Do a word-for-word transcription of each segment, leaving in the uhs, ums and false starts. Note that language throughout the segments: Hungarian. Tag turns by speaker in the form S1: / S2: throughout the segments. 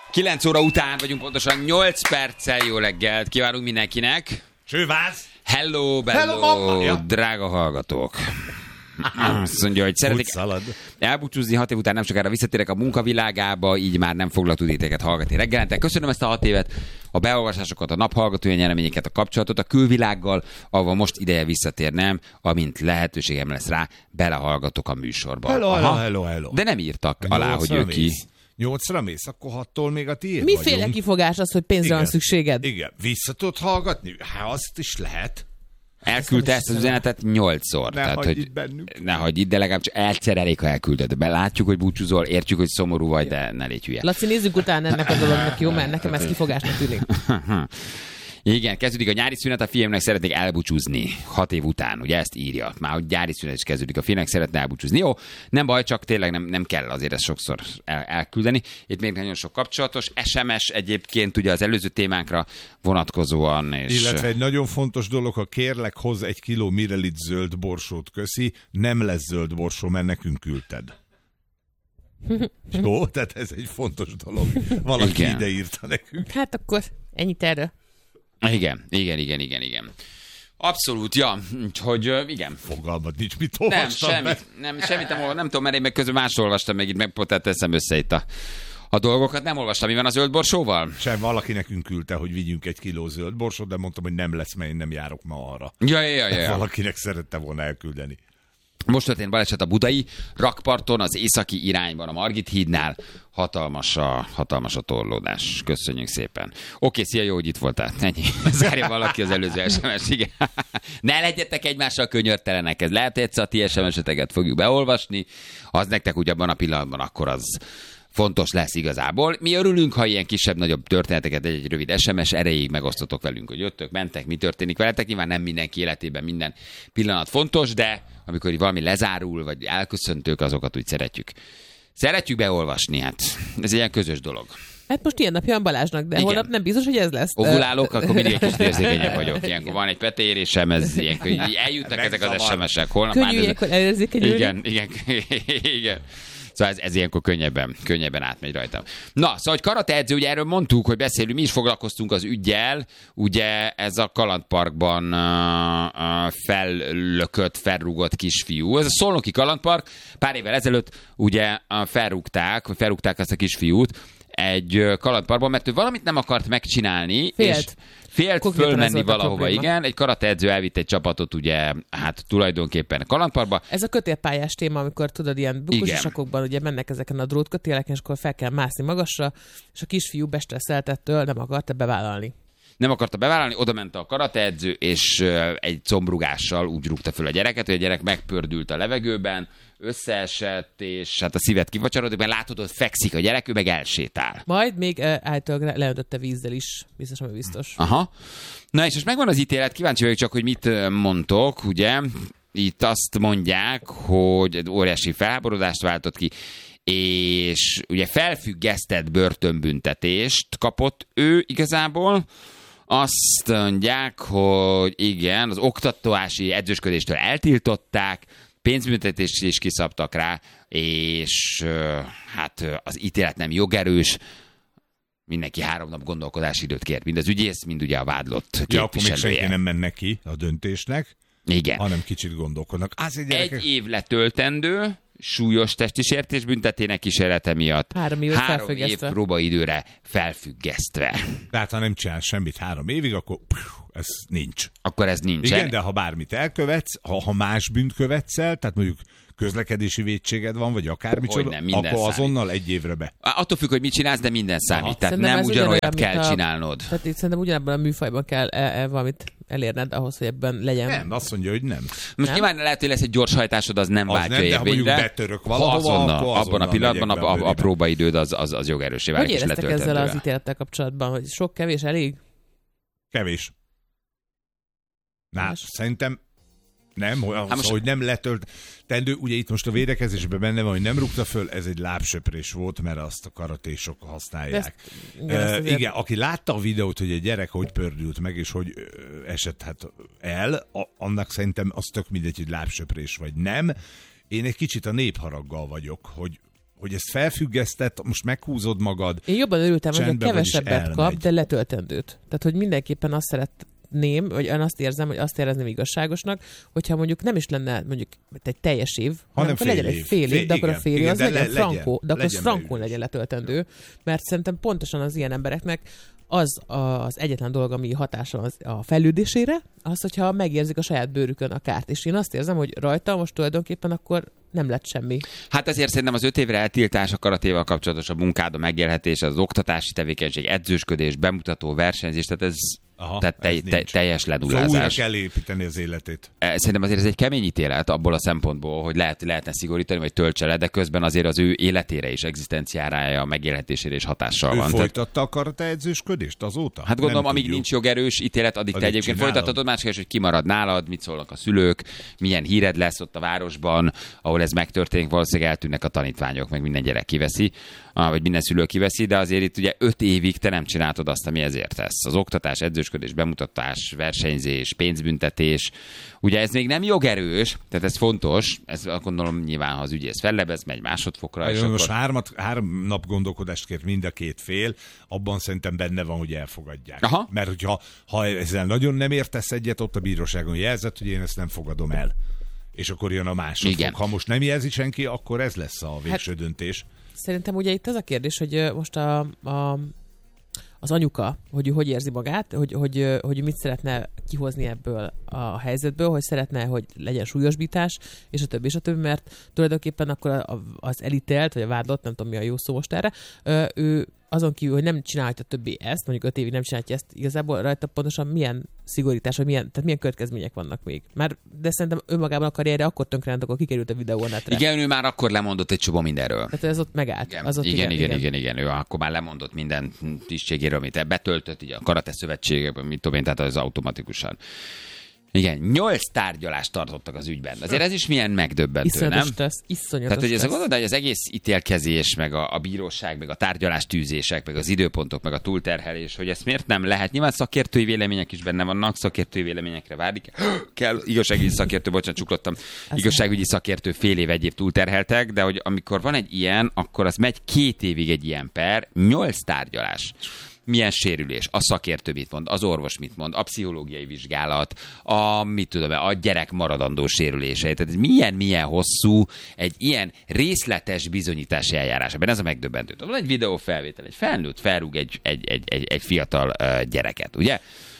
S1: kilenc óra után vagyunk, pontosan nyolc perccel. Jó reggelt kívánunk mindenkinek.
S2: Csővász!
S1: Hello, bello,
S2: Hello, mama. Ja.
S1: Drága hallgatók. Azt mondja, hogy szeretnék elbúcsúzni, hat év után nem sokára visszatérek a munkavilágába, így már nem foglak tudni téged hallgatni reggelente. Köszönöm ezt a hat évet, a beolvasásokat, a naphallgatói nyereményeket, a kapcsolatot a külvilággal, ahol most ideje visszatérnem, amint lehetőségem lesz rá, belehallgatok a műsorba.
S2: Hello, hello, hello, hello.
S1: De nem írtak alá, hogy ő ki.
S2: Nyolcra mész, akkor hattól még a tiéd
S3: Miféle
S2: vagyunk.
S3: kifogás az, hogy pénzre
S2: Igen.
S3: van szükséged?
S2: Igen, vissza tudod hallgatni? Hát azt is lehet.
S1: Elküldte ezt az üzenetet nyolcszor.
S2: Ne
S1: tehát,
S2: hagyj
S1: hogy
S2: itt bennünk.
S1: Ne hagyj itt, de legalább csak egyszer elég, ha elküldöd. Belátjuk, hogy búcsúzol, értjük, hogy szomorú vagy, de ne légy hülye.
S3: Laci, nézzük utána ennek a dolognak, jó? Mert nekem ez kifogásnak tűnik.
S1: Igen, kezdődik a nyári szünet, a fiamnak szeretnék elbúcsúzni hat év után, ugye ezt írja. Már hogy nyári szünet is kezdődik, a fiamnak szeretne elbúcsúzni. Jó, nem baj, csak tényleg nem, nem kell azért ezt sokszor el, elküldeni. Itt még nagyon sok kapcsolatos. es em es egyébként ugye az előző témánkra vonatkozóan. És...
S2: Illetve egy nagyon fontos dolog, ha kérlek, hoz egy kiló Mirelit zöld borsót, köszi, nem lesz zöld borsó, mert nekünk küldted. Jó, tehát ez egy fontos dolog. Valaki
S1: Igen.
S2: ide írta nekünk.
S3: Hát akkor ennyit erről.
S1: Igen, igen, igen, igen, igen. Abszolút, ja, hogy igen.
S2: Fogalmad nincs, mit
S1: Nem,
S2: olvastam
S1: semmit, nem, semmit nem, olvastam, nem tudom, mert én meg közben más olvastam meg itt, meg pont teszem össze itt a, a dolgokat. Nem olvastam, mi van a zöld borsóval?
S2: Sem, valaki nekünk küldte, hogy vigyünk egy kiló zöld borsót, de mondtam, hogy nem lesz, mert én nem járok ma arra.
S1: Ja, ja, ja, ja.
S2: Valakinek szerette volna elküldeni.
S1: Most történt baleset a budai rakparton, az északi irányban, a Margit hídnál. Hatalmas a, hatalmas a torlódás. Köszönjük szépen. Oké, szia, jó, hogy itt voltál. Ennyi. Zárja valaki az előző es em es, igen. Ne legyetek egymással könyörtelenek. Ez lehet, hogy egyszer a ti es em eseteket fogjuk beolvasni. Az nektek úgy abban a pillanatban akkor az fontos lesz igazából. Mi örülünk, ha ilyen kisebb-nagyobb történeteket egy, egy rövid es em es erejéig megosztotok velünk, hogy jöttök, mentek, mi történik veletek. Nyilván nem mindenki életében minden pillanat fontos, de amikor valami lezárul, vagy elköszöntők, azokat úgy szeretjük. Szeretjük beolvasni, hát ez egy ilyen közös dolog.
S3: Hát most ilyen napja van Balázsnak, de
S1: Igen.
S3: holnap nem biztos, hogy ez lesz.
S1: Ovulálok, akkor mindig egy kicsit érzékenyebb vagyok. Ilyenkor van egy petérésem, ez ilyenkor így eljutnak ezek az es em esek. Holnap már
S3: Könnyű
S1: ez...
S3: ilyenkor elérzékenyülni.
S1: Igen, igen, igen. Szóval ez, ez ilyenkor könnyebben, könnyebben átmegy rajtam. Na, szóval, hogy karateedző, ugye erről mondtuk, hogy beszélünk, mi is foglalkoztunk az üggyel, ugye ez a kalandparkban uh, uh, fellökött, felrúgott kisfiú. Ez a Szolnoki kalandpark, pár évvel ezelőtt ugye uh, felrúgták, vagy felrúgták ezt a kisfiút egy uh, kalandparkban, mert ő valamit nem akart megcsinálni,
S3: Félt.
S1: és félt
S3: Konkrétan ez
S1: fölmenni
S3: volt a
S1: valahova,
S3: probléma.
S1: igen. Egy karateedző elvitt egy csapatot ugye, hát tulajdonképpen kalandparkba.
S3: Ez a kötélpályás téma, amikor tudod, ilyen bukusisakokban ugye mennek ezeken a drótkötéleken, és akkor fel kell mászni magasra, és a kisfiú bestresszeltettől nem akarta bevállalni.
S1: Nem akarta bevállalni, oda ment a karateedző, és ö, egy combrugással úgy rúgta föl a gyereket, hogy a gyerek megpördült a levegőben, összeesett, és hát a szívet kivacsarodik, mert látod, hogy fekszik a gyerek, ő meg elsétál.
S3: Majd még uh, általában leöntötte vízzel is, biztos, ami biztos.
S1: Aha. Na és most megvan az ítélet, kíváncsi vagyok csak, hogy mit ö, mondtok, ugye? Itt azt mondják, hogy egy óriási felháborodást váltott ki, és ugye felfüggesztett börtönbüntetést kapott ő igazából. Azt mondják, hogy igen, az oktatási edzősködéstől eltiltották, pénzbüntetést is kiszabtak rá, és hát az ítélet nem jogerős, mindenki három nap gondolkodási időt kért, mind az ügyész, mind ugye a vádlott
S2: Ja, akkor még
S1: képviselője.
S2: senki nem menne ki a döntésnek,
S1: Igen.
S2: hanem kicsit gondolkodnak. Az egy, gyerekek...
S1: Egy év letöltendő, súlyos testi sértés büntetének kísérlete miatt
S3: Három év
S1: három év
S3: felfüggesztve.
S1: próbaidőre felfüggesztve.
S2: Tehát ha nem csinál semmit három évig, akkor pff, ez nincs.
S1: Akkor ez nincsen.
S2: Igen, de ha bármit elkövetsz, ha, ha más bűnt követsz el, tehát mondjuk közlekedési vétséged van, vagy akármicsoda,
S1: Hogyne, minden
S2: akkor
S1: számít.
S2: azonnal egy évre be.
S1: Attól függ, hogy mit csinálsz, de minden számít.
S2: Aha.
S1: Tehát
S3: Szerintem
S1: nem
S3: ez
S1: ugyanolyat
S3: ugyanolyan,
S1: kell
S3: mint a-
S1: csinálnod.
S3: Tehát itt szerintem ugyanabban a műfajban kell e, e, valamit elérned ahhoz, hogy ebben legyen.
S2: Nem, azt mondja, hogy nem.
S1: Most
S3: Nem?
S1: nyilván lehet, hogy lesz egy gyorshajtásod, az nem
S2: Az
S1: váltja
S2: nem, de ha mondjuk
S1: érvényre.
S2: betörök
S1: Ha
S2: valahova,
S1: azonnal,
S2: akkor
S1: abban a
S2: azonnal
S1: pillanatban
S2: megyek
S1: a,
S2: be a
S1: a, a
S2: bőribe.
S1: próbaidőd az, az, az jogerősé válik,
S3: Hogy
S1: és
S3: éreztek ezzel
S1: letöltendő.
S3: az ítélettel kapcsolatban, hogy sok, kevés, elég?
S2: Kevés. Na,
S3: Más.
S2: szerintem nem, hogy, az,
S1: most-
S2: hogy nem letölt. Tendő, ugye itt most a védekezésben benne van, hogy nem rúgta föl, ez egy lábsöprés volt, mert azt a karatésok használják.
S3: Ezt- igen, ezt
S2: Uh,
S3: azért-
S2: igen, aki látta a videót, hogy egy gyerek hogy pördült meg, és hogy ö, esett hát el, a, annak szerintem az tök mindegy, hogy lábsöprés vagy nem. Én egy kicsit a népharaggal vagyok, hogy hogy ezt felfüggesztett, most meghúzod magad.
S3: Én jobban örültem, hogy a kevesebbet kap, de letöltendőt. Tehát, hogy mindenképpen azt szeretném, vagy én azt érzem, hogy azt érezném igazságosnak, hogyha mondjuk nem is lenne mondjuk egy teljes év, hanem fél legyen év. egy fél év, fél, de akkor igen, a fél év az legyen le, frankó, de akkor frankón legyen letöltendő, mert szerintem pontosan az ilyen embereknek az az egyetlen dolog, ami hatása az a fejlődésére, az, hogyha megérzik a saját bőrükön a kárt. És én azt érzem, hogy rajta most tulajdonképpen akkor nem lett semmi.
S1: Hát azért szerintem az öt évre eltiltás a karatéval kapcsolatos, a munkád, a megélhetés, az oktatási tevékenység, edzősködés, bemutató, versenyzés, tehát ez Aha, tehát te, te, teljes ledullázás.
S2: Szóval újra kell építeni az életét.
S1: Szerintem azért ez egy kemény ítélet abból a szempontból, hogy lehet, lehetne szigorítani, vagy töltse le, de közben azért az ő életére is, egzisztenciára, a megélhetésére is hatással
S2: ő
S1: van.
S2: Ő folytatta a karate edzősködést azóta?
S1: Hát gondolom,
S2: nem
S1: amíg
S2: tudjuk.
S1: nincs jogerős ítélet, addig, addig te egyébként
S2: csinálod.
S1: folytathatod, más kérdés, hogy kimarad nálad, mit szólnak a szülők, milyen híred lesz ott a városban, ahol ez megtörténik, valószínűleg eltűnnek a tanítványok, meg minden gyerek kiveszi, vagy minden szülő kiveszi, de azért itt ugye öt évig te nem csináltod azt, ami ezért tesz. Az oktatás, edzősködés, bemutatás, versenyzés, pénzbüntetés. Ugye ez még nem jogerős, tehát ez fontos, ez gondolom nyilván, ha az ügyész fellebez, megy másodfokra.
S2: És most akkor... hármat, három nap gondolkodást kért mind a két fél, abban szerintem benne van, hogy elfogadják.
S1: Aha.
S2: Mert hogyha ha ezzel nagyon nem értesz egyet, ott a bíróságon jelzett, hogy én ezt nem fogadom el. És akkor jön a másodfok. Ha most nem jelzi senki, akkor ez lesz a végső hát... döntés.
S3: Szerintem ugye itt az a kérdés, hogy most a, a, az anyuka, hogy ő hogy érzi magát, hogy, hogy, hogy mit szeretne kihozni ebből a helyzetből, hogy szeretne, hogy legyen súlyosbítás, és a többi, és a többi, mert tulajdonképpen akkor az elítélt, vagy a vádlott, nem tudom mi a jó szó most erre, ő azon kívül, hogy nem csinálja többé ezt, mondjuk öt évig nem csinálja ezt, igazából rajta pontosan milyen szigorítás, vagy milyen, tehát milyen következmények vannak még. Már, de szerintem önmagában a karrierje akkor tönkrement, akkor kikerült a videó a netre.
S1: Igen, ő már akkor lemondott egy csomó mindenről.
S3: Tehát ez ott megállt.
S1: Igen,
S3: az ott
S1: igen, igen, igen,
S3: igen,
S1: igen, ő akkor már lemondott minden tisztségéről, amit betöltött, így a karate szövetségekben, mit tudom én, tehát az automatikusan. Igen, nyolc tárgyalást tartottak az ügyben. Azért ez is milyen megdöbbentő,
S3: iszonyatos
S1: nem?
S3: Tesz, iszonyatos
S1: Tehát, hogy ez a
S3: tesz.
S1: gondolod, hogy az egész ítélkezés, meg a, a bíróság, meg a tárgyalástűzések, meg az időpontok, meg a túlterhelés, hogy ezt miért nem lehet? Nyilván szakértői vélemények is benne vannak, szakértői véleményekre várni kell. Igazságügyi szakértő, bocsánat, csuklottam, igazságügyi szakértő fél év, egy év túlterheltek, de hogy amikor van egy ilyen, akkor az megy két évig egy ilyen per, nyolc tárgyalás. Milyen sérülés, a szakértő mit mond, az orvos mit mond, a pszichológiai vizsgálat, a, mit tudom, a gyerek maradandó sérülései. Tehát milyen, milyen hosszú egy ilyen részletes bizonyítási eljárás. Ebben ez a megdöbbentő. Van egy videófelvétel, egy felnőtt felrúg egy, egy, egy, egy, egy fiatal uh, gyereket, ugye?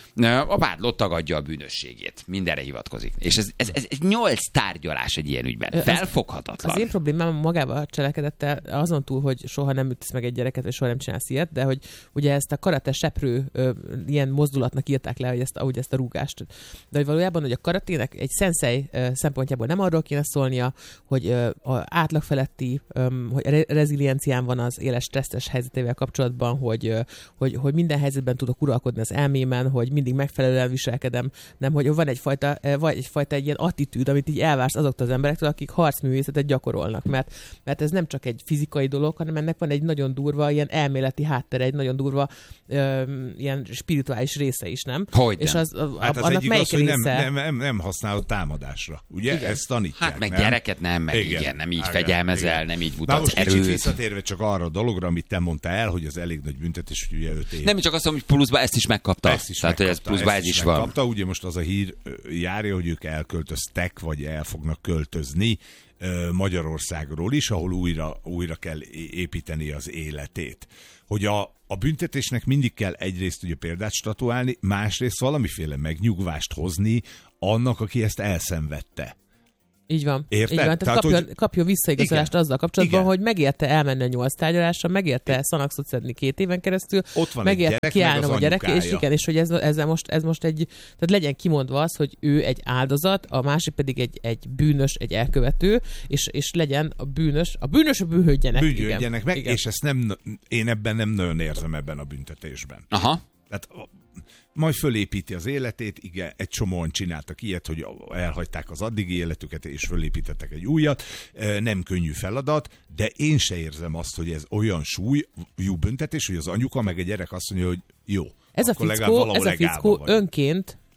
S1: A vádlott tagadja a bűnösségét. Mindenre hivatkozik. És ez, ez, ez, ez nyolc tárgyalás egy ilyen ügyben. Felfoghatatlan.
S3: Az én problémám magával a cselekedettel azon túl, hogy soha nem ütsz meg egy gyereket, vagy soha nem csinálsz ilyet, de hogy ugye ezt a karate seprő ö, ilyen mozdulatnak írták le, hogy ezt, ahogy ezt a rúgást. De hogy valójában, hogy a karatének egy szenszei ö, szempontjából nem arról kéne szólnia, hogy ö, a átlag feletti, ö, hogy re- reziliencián van az éles stresszes helyzetével kapcsolatban, hogy, ö, hogy, hogy minden helyzetben tudok uralkodni az elmémen, hogy mindig megfelelően viselkedem, nem, hogy van egyfajta, vagy egyfajta egy ilyen attitűd, amit így elvársz azoktól az emberektől, akik harcművészetet gyakorolnak, mert, mert ez nem csak egy fizikai dolog, hanem ennek van egy nagyon durva ilyen elméleti háttere, egy nagyon durva ö, ilyen spirituális része is, nem?
S1: Hogy
S3: és
S1: nem?
S3: az, a,
S2: hát az
S3: annak
S2: egyik
S3: melyik
S2: az, hogy nem,
S3: része?
S2: nem, nem, nem használod támadásra. Ugye?
S3: Igen.
S2: Ezt tanítják.
S1: Hát meg
S2: nem?
S1: gyereket nem, meg igen, igen nem így
S2: igen,
S1: fegyelmezel,
S2: igen.
S1: nem így
S2: Na
S1: mutatsz
S2: most
S1: erőt.
S2: kicsit visszatérve csak arra a dologra, amit te mondtál el, hogy az elég nagy büntetés, hogy ugye öt év.
S1: Nem csak azt mondom, hogy pluszba ezt is megkapta.
S2: Ezt is
S1: Tehát,
S2: megkapta,
S1: hogy ez pluszba
S2: ezt
S1: ez is van.
S2: megkapta. Ugye most az a hír járja, hogy ők elköltöztek, vagy el fognak költözni Magyarországról is, ahol újra, újra kell építeni az életét. Hogy a, a büntetésnek mindig kell egyrészt ugye példát statuálni, másrészt valamiféle megnyugvást hozni annak, aki ezt elszenvedte.
S3: Így van.
S2: Érted?
S3: Így van. Tehát,
S2: Tehát,
S3: kapjon,
S2: hogy...
S3: kapjon visszaigazolást
S2: Igen.
S3: azzal kapcsolatban,
S2: Igen.
S3: hogy megérte elmenni a nyolc tárgyalásra, megérte szanaxot szedni két éven keresztül,
S2: Ott van
S3: megérte
S2: egy gyerek,
S3: kiállnom
S2: meg
S3: a gyereke, és
S2: anyukája.
S3: igen, és hogy ez, ezzel most, ez most egy, tehát legyen kimondva az, hogy ő egy áldozat, a másik pedig egy, egy bűnös, egy elkövető, és, és legyen a bűnös, a bűnös a bűnhődjenek.
S2: Bűnhődjenek meg,
S3: igen.
S2: és ezt nem, én ebben nem nagyon érzem ebben a büntetésben.
S1: Aha.
S2: Tehát majd fölépíti az életét, igen, egy csomóan csináltak ilyet, hogy elhagyták az addigi életüket, és fölépítettek egy újat. Nem könnyű feladat, de én se érzem azt, hogy ez olyan súlyú büntetés, hogy az anyuka meg a gyerek azt mondja, hogy jó.
S3: Ez a fickó, ez a fickó önként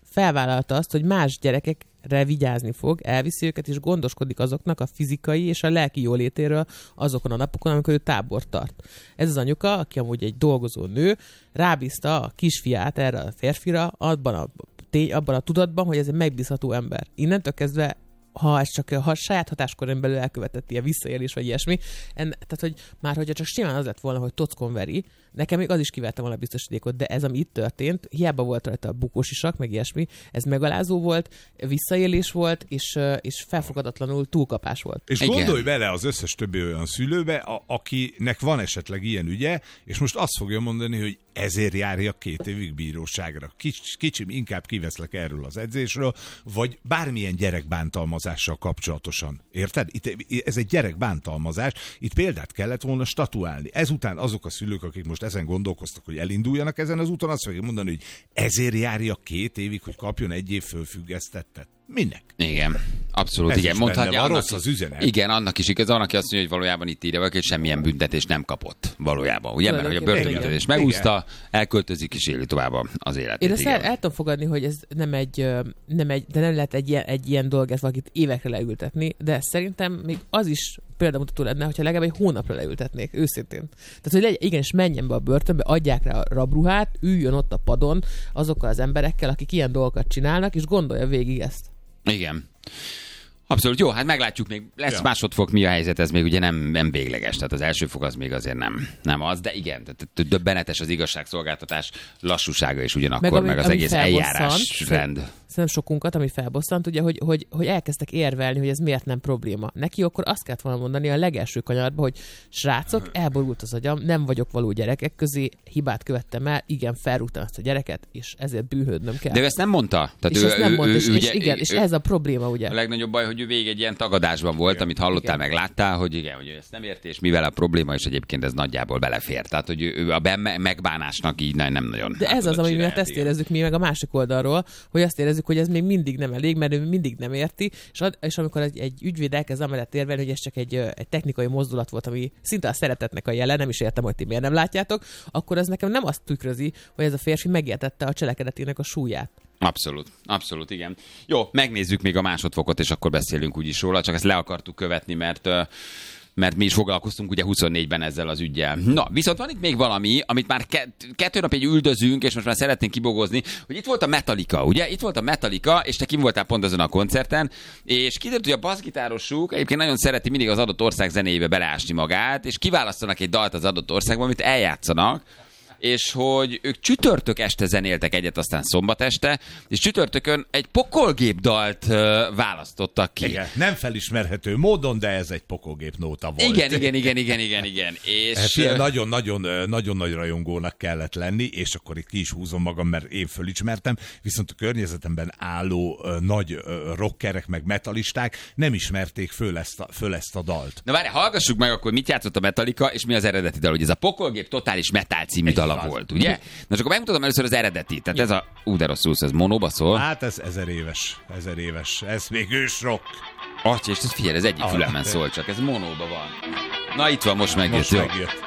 S3: felvállalta azt, hogy más gyerekekre vigyázni fog, elviszi őket, és gondoskodik azoknak a fizikai és a lelki jólétéről azokon a napokon, amikor ő tábort tart. Ez az anyuka, aki amúgy egy dolgozó nő, rábízta a kisfiát erre a férfira abban a, tény, abban a tudatban, hogy ez egy megbízható ember. Innentől kezdve ha ez csak ha saját hatáskörön belül elkövetett ilyen visszaélés, vagy ilyesmi. En, tehát, hogy már hogyha csak simán az lett volna, hogy tockon veri, nekem még az is kivette volna a biztosítékot, de ez, ami itt történt, hiába volt rajta a bukós isak, meg ilyesmi, ez megalázó volt, visszaélés volt, és, és felfogadatlanul túlkapás volt.
S2: És
S1: Igen.
S2: Gondolj bele az összes többi olyan szülőbe, a, akinek van esetleg ilyen ügye, és most azt fogja mondani, hogy ezért járja két évig bíróságra. Kics, kicsim, inkább kiveszlek erről az edzésről, vagy bármilyen gyerekbántalmazással kapcsolatosan. Érted? Itt, ez egy gyerekbántalmazás. Itt példát kellett volna statuálni. Ezután azok a szülők, akik most ezen gondolkoztak, hogy elinduljanak ezen az úton, azt fogják mondani, hogy ezért járja két évig, hogy kapjon egy év fölfüggesztettet. Minek?
S1: Igen, abszolút,
S2: Ez
S1: igen.
S2: is
S1: Mondhatja,
S2: benne van,
S1: annak
S2: rossz az üzenet.
S1: Igen, annak is igaz, annak azt mondja, hogy valójában itt írja, hogy semmilyen büntetés nem kapott valójában. Ugye, mert hogy a börtönbüntetés megúszta, elköltözik és éli tovább az életét.
S3: Én ezt el, el tudom fogadni, hogy ez nem egy, nem egy, de nem lehet egy ilyen, egy ilyen dolog, ezt valakit évekre leültetni, de szerintem még az is példamutató lenne, hogyha legalább egy hónapra leültetnék, őszintén. Tehát, hogy legyen, igenis menjen be a börtönbe, adják rá a rabruhát, üljön ott a padon azokkal az emberekkel, akik ilyen dolgokat csinálnak, és gondolja végig ezt. Igen. Abszolút. Jó, hát meglátjuk még. Lesz ja. másodfok, mi a helyzet, ez még ugye nem, nem végleges. Tehát az első fok az még azért nem, nem az, de igen, tehát döbbenetes az igazságszolgáltatás lassúsága is ugyanakkor, meg, ami, meg az egész eljárásrend. Szerintem sokunkat, ami felbosszant, ugye, hogy, hogy, hogy elkezdtek érvelni, hogy ez miért nem probléma. Neki akkor azt kellett volna mondani a legelső kanyarban, hogy srácok, elborult az agyam, nem vagyok való gyerekek közé, hibát követtem el, igen, felrúgtam ezt a gyereket, és ezért bűnhődnöm kell.
S1: De ő ezt nem mondta. Tehát
S3: és
S1: ő,
S3: ezt nem
S1: ő,
S3: mondta,
S1: ő,
S3: és,
S1: ő,
S3: és
S1: ugye,
S3: igen,
S1: ő,
S3: és ez a probléma, ugye.
S1: A legnagyobb baj, hogy ő végig egy ilyen tagadásban volt, igen, amit hallottál, igen, meg láttál, hogy igen, hogy ő ezt nem érti, és mivel a probléma, és egyébként ez nagyjából belefér. Tehát, hogy ő a megbánásnak így nem nagyon.
S3: De ez az, ami miatt ezt érezzük mi meg a másik oldalról, hogy azt érezzük, hogy ez még mindig nem elég, mert ő mindig nem érti, és, ad, és amikor egy, egy ügyvéd elkezd amellett érvelni, hogy ez csak egy, egy technikai mozdulat volt, ami szinte a szeretetnek a jele, nem is értem, hogy ti miért nem látjátok, akkor ez nekem nem azt tükrözi, hogy ez a férfi megértette a cselekedetének a súlyát.
S1: Abszolút, abszolút, igen. Jó, megnézzük még a másodfokot, és akkor beszélünk úgyis róla, csak ezt le akartuk követni, mert... mert mi is foglalkoztunk ugye huszonnégyben ezzel az üggyel. Na, viszont van itt még valami, amit már ke- kettő napig üldözünk, és most már szeretnénk kibogozni, hogy itt volt a Metallica, ugye? Itt volt a Metallica, és te kim voltál pont azon a koncerten, és kiderült, hogy a basszgitárosuk egyébként nagyon szereti mindig az adott ország zenéjébe beleásni magát, és kiválasztanak egy dalt az adott országban, amit eljátszanak, és hogy ők csütörtök este zenéltek egyet, aztán szombat este, és csütörtökön egy pokolgép dalt uh, választottak ki.
S2: Igen, nem felismerhető módon, de ez egy pokolgép nóta volt.
S1: Igen, igen, igen, igen, igen, igen. És
S2: hát nagyon-nagyon nagyon nagy rajongónak kellett lenni, és akkor itt ki is húzom magam, mert én fölismertem, viszont a környezetemben álló uh, nagy uh, rockerek, meg metalisták nem ismerték föl ezt a, föl ezt a dalt.
S1: Na várj, hallgassuk meg akkor, mit játszott a Metallica, és mi az eredeti dal, hogy ez a pokolgép totális metal című dal volt, ugye? Na csak akkor megmutatom először az eredetit. Tehát ez a... Ú, de rosszul, ez monóba szól.
S2: Hát ez ezer éves, ezer éves. Ez még ősrock.
S1: Atya, és ez figyelj, ez egyik fülemen szól csak, ez monóba van. Na itt van, most megjött.
S2: Most megjött.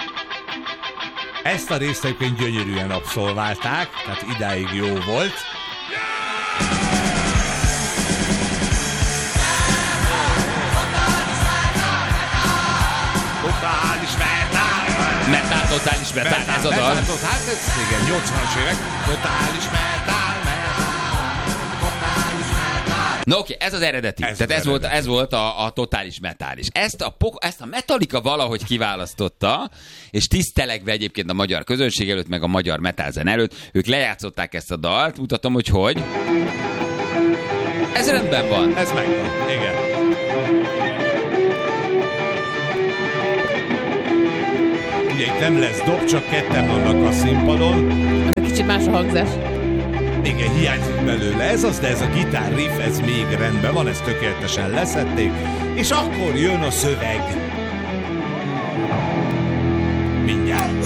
S2: Ezt a részt egyébként gyönyörűen abszolválták, tehát idáig jó volt. Totális metal!
S1: Metal, totális metal, metal, ez a dal.
S2: Metal, hát ez igen, nyolcvanas évek. Totális metal, metal, totális metal.
S1: Na oké, ez az eredeti. Ez Tehát az ez, eredeti. Volt, ez volt a, a totális metális. Ezt a, ezt a Metallica valahogy kiválasztotta, és tisztelegve egyébként a magyar közönség előtt, meg a magyar metalzen előtt, ők lejátszották ezt a dalt, mutatom, hogy hogy. Ez rendben van.
S2: Ez megvan, igen. Ugye itt nem lesz dob, csak ketten vannak a színpadon.
S3: Kicsit más a hangzás.
S2: Igen, hiányzik belőle ez az, de ez a gitár riff, ez még rendben van, ezt tökéletesen leszették, és akkor jön a szöveg. Mindjárt.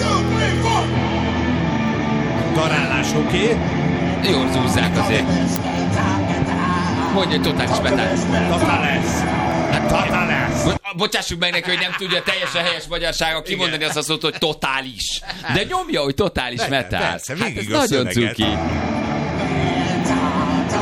S2: Darálás oké? Okay.
S1: Jól zúzzák azért. Mondja, hogy totális metal.
S2: Totális. Totális.
S1: Bocsássuk meg neki, hogy nem tudja teljesen helyes magyarsága kimondani azt a szót, hogy totális. De nyomja, hogy totális metal.
S2: Persze,
S1: hát ez
S2: nagyon
S1: nagyon cuki.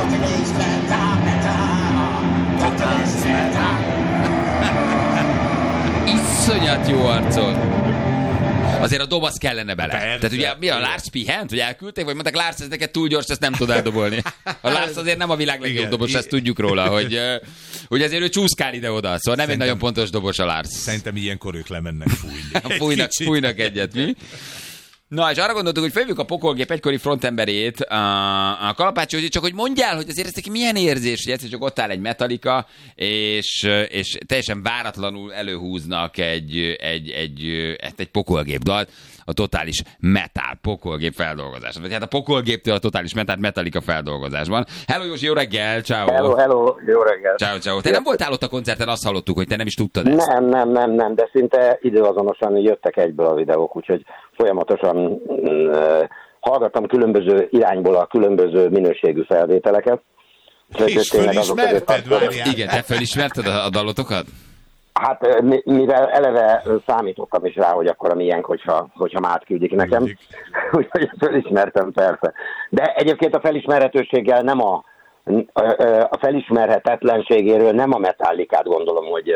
S1: Iszonyat jó arcod. Azért a dob az kellene bele.
S2: Persze.
S1: Tehát ugye mi a Lars pihent, hogy elküldték, vagy mondták, Lars, ez neked túl gyors, ezt nem tud eldobolni. A Lars azért nem a világ legjobb
S2: Igen.
S1: dobos, ezt tudjuk róla, hogy, hogy azért ő csúszkál ide-oda, szóval nem
S2: Szerintem,
S1: egy nagyon pontos dobos a Lars.
S2: Szerintem ilyenkor ők lemennek fújni.
S1: Fújnak, fújnak egyet, mi? Na, és arra gondoltuk, hogy felvjük a pokolgép egykori frontemberét, a, a Kalapácsi, csak hogy mondjál, hogy azért ez neki milyen érzés, hogy egyszer csak ott áll egy Metallica, és, és teljesen váratlanul előhúznak egy, egy, egy, egy, egy pokolgép dalt, a totális metal pokolgép feldolgozásban. Vagy hát a pokolgéptől a totális metal Metallica feldolgozásban. Hello Józsi, jó reggel, ciao.
S4: Hello, hello, jó reggel.
S1: Ciao, ciao. Te nem voltál ott a koncerten, azt hallottuk, hogy te nem is tudtad ezt.
S4: Nem, nem, nem, nem, de szinte időazonosan jöttek egyből a videók, úgyhogy folyamatosan uh, hallgattam különböző irányból a különböző minőségű felvételeket.
S2: És fölismerted, várjál?
S1: Igen, te felismerted a, a dalotokat?
S4: Hát mivel eleve számítottam is rá, hogy akkor a miénk, hogyha, hogyha már átküldik nekem. Úgyhogy felismertem persze. De egyébként a felismerhetőséggel nem a, a felismerhetetlenségéről nem a Metallicát gondolom, hogy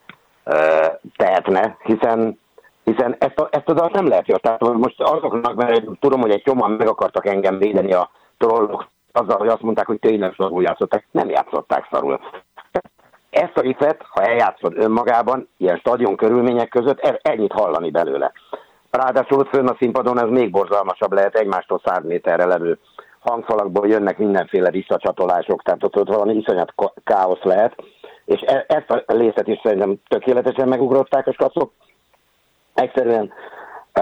S4: tehetne, hiszen hiszen ezt a, ezt a dalt nem lehet jó. Tehát most azoknak, mert tudom, hogy egy csomóan meg akartak engem védeni a trollok azzal, hogy azt mondták, hogy tényleg szarul játszották. Nem játszották szarul. Ezt a riffet, ha eljátszod önmagában, ilyen stadion körülmények között, ennyit hallani belőle. Ráadásul fönn a színpadon ez még borzalmasabb lehet, egymástól száz méterre levő hangfalakból jönnek mindenféle visszacsatolások, tehát ott, ott valami iszonyat káosz lehet, és e- ezt a részet is szerintem tökéletesen megugrották a skacok. Egyszerűen e,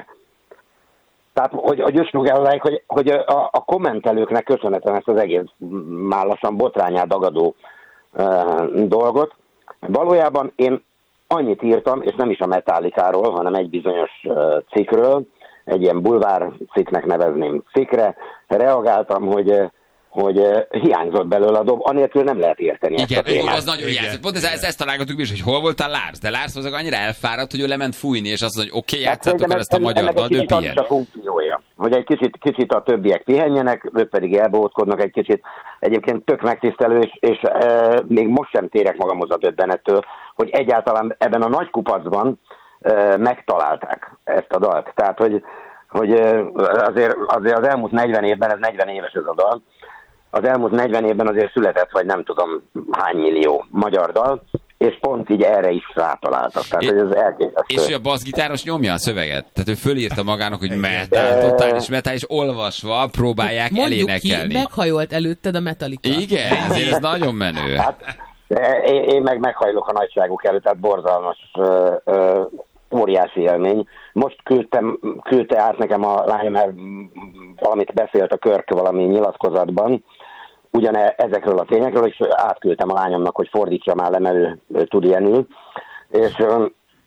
S4: tehát, hogy, hogy összugálják, hogy, hogy a, a kommentelőknek köszönhetem ezt az egész már lassan botrányát dagadó dolgot. Valójában én annyit írtam, és nem is a Metallicáról, hanem egy bizonyos cikkről, egy ilyen bulvár cikknek nevezném cikkre, reagáltam, hogy, hogy hiányzott belőle a dob, anélkül nem lehet érteni.
S1: Igen,
S4: ezt a
S1: az nagyon hiányzott. Pont ez, ezt, ezt találgattuk mi is, hogy hol voltál Lars, de Lars azok annyira elfáradt, hogy ő lement fújni, és azt mondja, hogy oké, okay, játszátok el ezt a magyar dalt, ő pihen.
S4: A funkciója, hogy egy kicsit, kicsit a többiek pihenjenek, ők pedig elbózkodnak egy kicsit. Egyébként tök megtisztelő, és, és e, még most sem térek magamhoz a döbbenettől, hogy egyáltalán ebben a nagy kupacban e, megtalálták ezt a dalt. Tehát, hogy, hogy azért, azért az elmúlt negyven évben, ez negyven éves ez a dal, az elmúlt negyven évben azért született, vagy nem tudom hány millió magyar dal, és pont így erre is rátaláltak. Tehát,
S1: é,
S4: hogy ez elképesztő.
S1: És hogy a basszgitáros nyomja a szöveget? Tehát ő fölírta magának, hogy metal, totális metal, és olvasva próbálják
S3: mondjuk
S1: elénekelni.
S3: Ki, meghajolt előtted a Metallica.
S1: Igen, ezért ez nagyon menő.
S4: Hát, én, én meg meghajlok a nagyságuk előtt, tehát borzalmas, ö, ö, óriási élmény. Most küldtem, küldte át nekem a lányom, mert valamit beszélt a Körk valami nyilatkozatban, ugyan ezekről a tényekről, és átküldtem a lányomnak, hogy fordítsa már le, mert ő, ő tud ilyenül. És ö,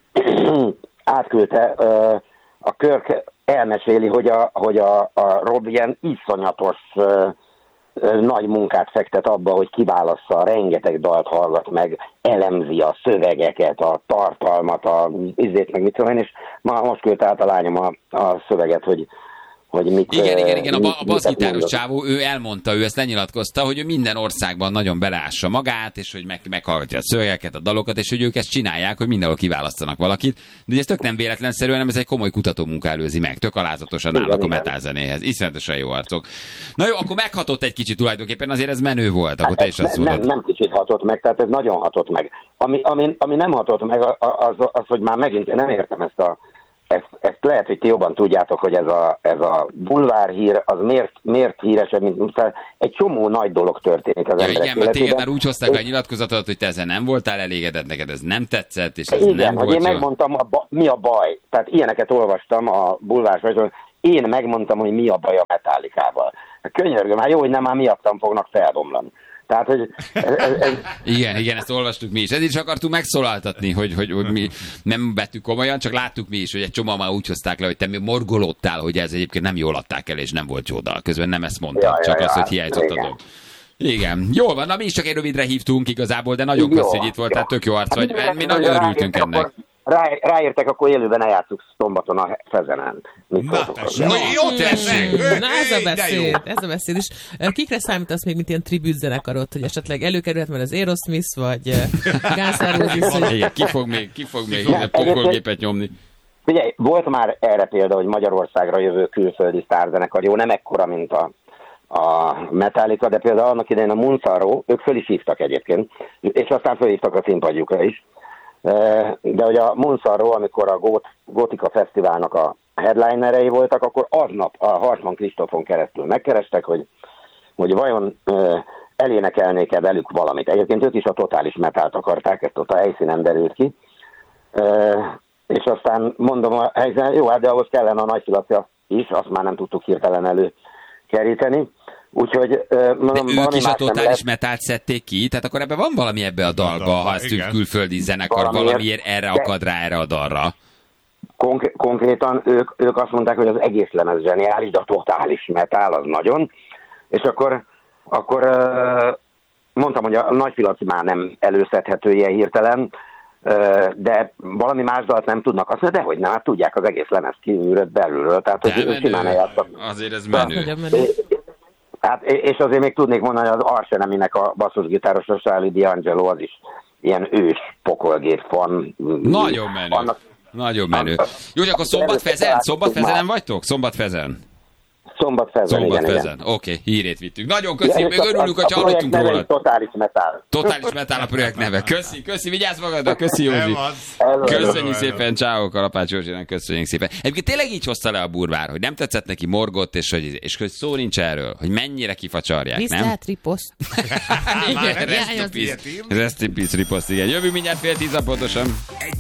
S4: átküldte, ö, a Körk elmeséli, hogy a, hogy a, a Rob ilyen iszonyatos ö, ö, nagy munkát fektet abba, hogy kiválassza, rengeteg dalt hallgat meg, elemzi a szövegeket, a tartalmat, a izét, meg mit tudom én, és ma most küldte át a lányom a, a szöveget, hogy hogy mit,
S1: igen, igen, igen, a,
S4: mit,
S1: a basszgitáros csávó, ő elmondta, ő ezt lenyilatkozta, hogy ő minden országban nagyon beleássa magát, és hogy meg, meghallgatja a szövegeket, a dalokat, és hogy ők ezt csinálják, hogy mindenhol kiválasztanak valakit. De ez tök nem véletlenszerűen, nem ez egy komoly kutatómunka előzi meg, tök alázatosan
S4: igen,
S1: állnak
S4: igen.
S1: a metal zenéhez. Iszonyatosan jó arcok. Na jó, akkor meghatott egy kicsit tulajdonképpen, azért ez menő volt, akkor te is azt
S4: nem,
S1: mondod.
S4: nem kicsit hatott meg, tehát ez nagyon hatott meg. Ami, ami, ami nem hatott meg, az, az, hogy már megint nem értem ezt a Ezt, ezt lehet, hogy ti jobban tudjátok, hogy ez a, ez a bulvárhír, az miért, miért híresebb, mint egy csomó nagy dolog történik az
S1: ja,
S4: emberek
S1: igen, mert téged
S4: életében.
S1: már úgy hozták a nyilatkozatot, hogy te ezzel nem voltál elégedett, neked ez nem tetszett, és ez
S4: igen,
S1: nem
S4: hogy
S1: volt
S4: én
S1: jó.
S4: megmondtam, a ba, mi a baj. Tehát ilyeneket olvastam a bulvárságban, én megmondtam, hogy mi a baj a Metallicával. Könyörgöm, hát jó, hogy nem már miattam fognak felbomlani. Tehát, hogy ez, ez, ez...
S1: Igen, igen, ezt olvastuk mi is. Ezért is akartunk megszólaltatni, hogy, hogy, hogy mi nem vettük komolyan, csak láttuk mi is, hogy egy csomó már úgy hozták le, hogy te mi morgolódtál, hogy ez egyébként nem jól adták el, és nem volt jó dal. Közben nem ezt mondtad,
S4: Ja,
S1: csak
S4: ja,
S1: az,
S4: ja,
S1: hogy hiányzott
S4: igen.
S1: a dolog. Igen, jól van, na mi is csak egy rövidre hívtunk igazából, de nagyon
S4: Jó,
S1: köszi, hogy itt voltál,
S4: jó.
S1: tök jó arc vagy.
S4: Hát,
S1: Mi nagyon örültünk
S4: akkor
S1: ennek.
S4: rá, ráértek, akkor élőben eljátszuk szombaton a Fezenen.
S2: Na, tessék, na, jó tessék!
S3: Na ez a beszéd, ez a beszéd is. Kikre számítasz még, mint ilyen tribűt zenekarot, hogy esetleg előkerülhet már az Aerosmith, vagy Guns N' Roses, hogy...
S1: Igen, ki fog még, ki fog még ja, pokolgépet nyomni?
S4: Figyelj, volt már erre példa, hogy Magyarországra jövő külföldi sztárzenekar, jó, nem ekkora, mint a, a Metallica, de például annak idején a Munszaró, ők föl is hívtak egyébként, és aztán fölhívtak a színpadjukra is. De hogy a Munszaró, amikor a Gót, Gótika Fesztiválnak a headlinerei voltak, akkor aznap a Hartmann Kristófon keresztül megkerestek, hogy, hogy vajon elénekelnék-e velük valamit. Egyébként ők is a totális metált akarták, ezt ott a helyszínen derült ki. És aztán mondom a helyzet, jó, hát de ahhoz kellene a Nagyfilacia is, azt már nem tudtuk hirtelen előkeríteni. Úgyhogy mondom,
S1: de ők is a totális metált szedték ki, tehát akkor ebben van valami ebbe a dalba, dalba ha ezt külföldi zenekar valamiért, valamiért erre akad rá erre a dalra.
S4: Konk- konkrétan ők, ők azt mondták, hogy az egész lemez zseniális, de a totális metál az nagyon. És akkor, akkor mondtam, hogy a Nagyfilaci már nem előszedhető ilyen hirtelen, de valami más dalt nem tudnak. Azt mondja, dehogy nem, hát tudják az egész lemez kívülről belülről, tehát hogy ők simán eljátszak.
S1: Azért ez menő.
S4: Hát, és azért még tudnék mondani, hogy az Arseneminek a basszusgitáros, a Charlie D'Angelo, az is ilyen ős pokolgép van.
S1: Nagyon menő. Annak, Nagyon menő. Jó, akkor Szombatfezen? Szombatfezenen vagytok? Szombatfezen?
S4: Szombatfezen,
S1: Szombatfezen. Oké, okay, hírét vittük. Nagyon köszi, még örülünk, hogy hallottunk róla.
S4: Totális metál.
S1: Totális metál a projekt neve. Köszi, köszi, vigyázz magadra, köszi Józsi. Köszönjük szépen, ciao, Kalapács Józsinak, köszönjük szépen. Egyébként tényleg így hozta le a Burvár, hogy nem tetszett neki, morgott, és hogy, és hogy szó nincs erről, hogy mennyire kifacsarják, nem?
S3: Viszlát, riposzt.
S1: Rest in peace, riposzt, igen. Jövünk mindjárt fél tíz pontosan.